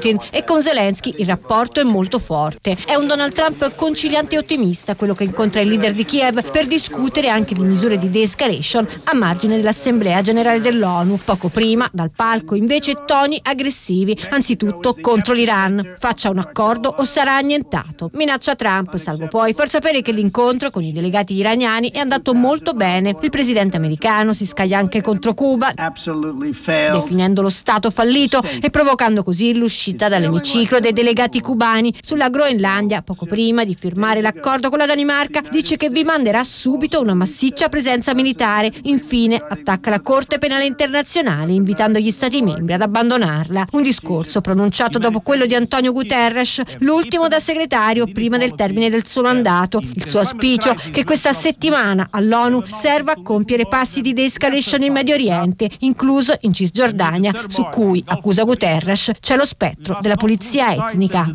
Putin, e con Zelensky il rapporto è molto forte. È un Donald Trump conciliante e ottimista quello che incontra il leader di Kiev per discutere anche di misure di de-escalation a margine dell'Assemblea Generale dell'ONU. Poco prima, dal palco, invece, toni aggressivi, anzitutto contro l'Iran. Faccia un accordo o sarà annientato. Minaccia Trump, salvo poi far sapere che l'incontro con i delegati iraniani è andato molto bene. Il presidente americano si scaglia anche contro Cuba, definendo lo Stato fallito e provocando così l'uscita dall'emiciclo dei delegati cubani. Sulla Groenlandia, poco prima di firmare l'accordo con la Danimarca, dice che vi manderà subito una massiccia presenza militare. Infine attacca la Corte Penale Internazionale, invitando gli Stati membri ad abbandonarla. Un discorso pronunciato dopo quello di Antonio Guterres, l'ultimo da segretario prima del termine del suo mandato. Il suo auspicio che questa settimana all'ONU serva a compiere passi di de-escalation in Medio Oriente, incluso in Cisgiordania, su cui, accusa Guterres, c'è lo spettro della pulizia etnica.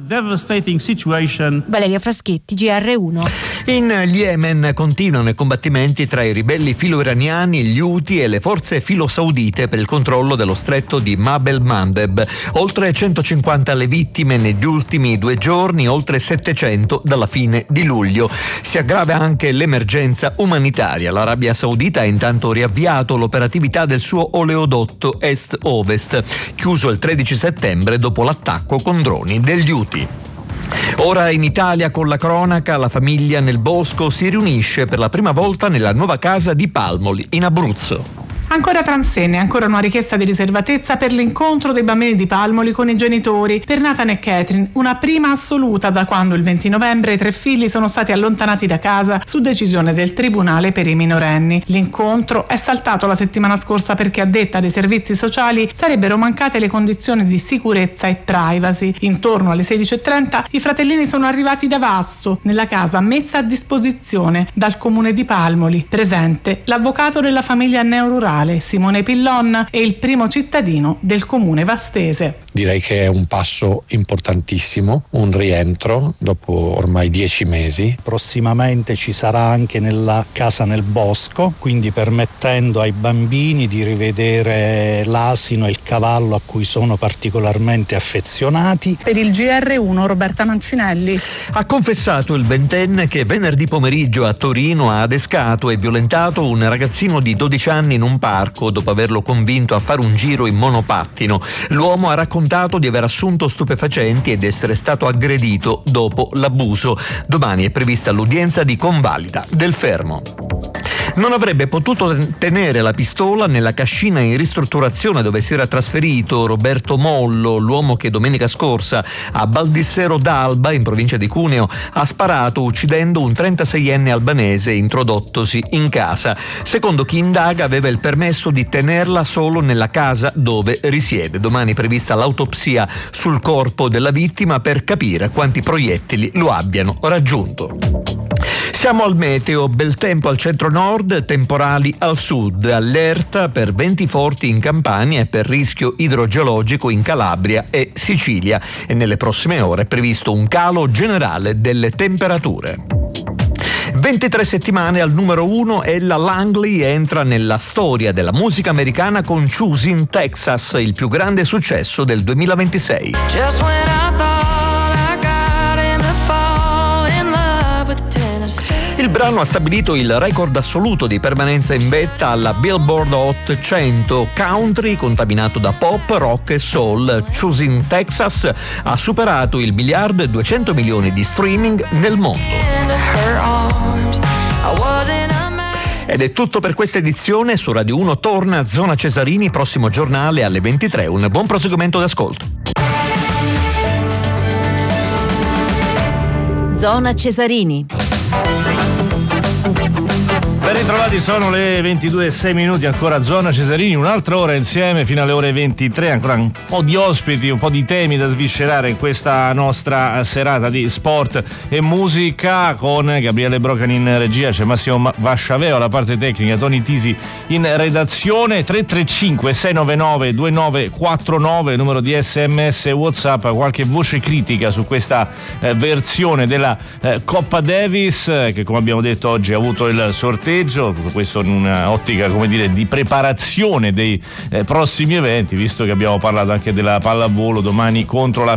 Valeria Fraschetti, GR1. In Yemen continuano i combattimenti tra i ribelli filo-iraniani, gli Houthi e le forze filo-saudite per il controllo dello stretto di Bab el-Mandeb. Oltre 150 le vittime negli ultimi 2 giorni, oltre 700 dalla fine di luglio. Si aggrava anche l'emergenza umanitaria. L'Arabia Saudita ha intanto riavviato l'operatività del suo oleodotto est-ovest, chiuso il 13 settembre dopo l'attacco con droni degli Houthi. Ora in Italia, con la cronaca, la famiglia nel bosco si riunisce per la prima volta nella nuova casa di Palmoli, in Abruzzo. Ancora transenne, ancora una richiesta di riservatezza per l'incontro dei bambini di Palmoli con i genitori. Per Nathan e Catherine, una prima assoluta da quando il 20 novembre i 3 figli sono stati allontanati da casa su decisione del Tribunale per i minorenni. L'incontro è saltato la settimana scorsa perché, a detta dei servizi sociali, sarebbero mancate le condizioni di sicurezza e privacy. Intorno alle 16:30 i fratellini sono arrivati da Vasto, nella casa messa a disposizione dal comune di Palmoli. Presente l'avvocato della famiglia neorurale Simone Pillon e il primo cittadino del comune vastese. Direi che è un passo importantissimo, un rientro dopo ormai 10 mesi. Prossimamente ci sarà anche nella casa nel bosco, quindi permettendo ai bambini di rivedere l'asino e il cavallo a cui sono particolarmente affezionati. Per il GR1 Roberta Mancinelli. Ha confessato il ventenne che venerdì pomeriggio a Torino ha adescato e violentato un ragazzino di 12 anni in un parco dopo averlo convinto a fare un giro in monopattino. L'uomo ha raccontato di aver assunto stupefacenti ed essere stato aggredito dopo l'abuso. Domani è prevista l'udienza di convalida del fermo. Non avrebbe potuto tenere la pistola nella cascina in ristrutturazione dove si era trasferito Roberto Mollo, l'uomo che domenica scorsa a Baldissero d'Alba, in provincia di Cuneo, ha sparato uccidendo un 36enne albanese introdottosi in casa. Secondo chi indaga, aveva il permesso di tenerla solo nella casa dove risiede. Domani è prevista l'autopsia sul corpo della vittima per capire quanti proiettili lo abbiano raggiunto. Siamo al meteo, bel tempo al centro-nord, temporali al sud, allerta per venti forti in Campania e per rischio idrogeologico in Calabria e Sicilia, e nelle prossime ore è previsto un calo generale delle temperature. 23 settimane al numero 1, Ella Langley entra nella storia della musica americana con Choosing Texas, il più grande successo del 2026. Il brano ha stabilito il record assoluto di permanenza in vetta alla Billboard Hot 100 country, contaminato da pop, rock e soul. Choosing Texas ha superato il 1.200.000.000 di streaming nel mondo. Ed è tutto per questa edizione. Su Radio 1 torna Zona Cesarini, prossimo giornale alle 23. Un buon proseguimento d'ascolto. Zona Cesarini. Ben ritrovati, sono le 22:06, ancora Zona Cesarini, un'altra ora insieme fino alle ore 23, ancora un po' di ospiti, un po' di temi da sviscerare in questa nostra serata di sport e musica, con Gabriele Brocan in regia, c'è Massimo Vasciaveo alla parte tecnica, Tony Tisi in redazione. 335 699 2949, numero di SMS e WhatsApp. Qualche voce critica su questa versione della Coppa Davis, che come abbiamo detto oggi ha avuto il sorteggio, tutto questo in un'ottica, come dire, di preparazione dei prossimi eventi, visto che abbiamo parlato anche della pallavolo domani contro la